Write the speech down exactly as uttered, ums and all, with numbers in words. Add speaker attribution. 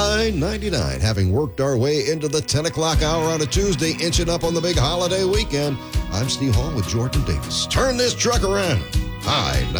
Speaker 1: I ninety-nine, having worked our way into the ten o'clock hour on a Tuesday, inching up on the big holiday weekend. I'm Steve Hall with Jordan Davis. Turn this truck around. I ninety-nine.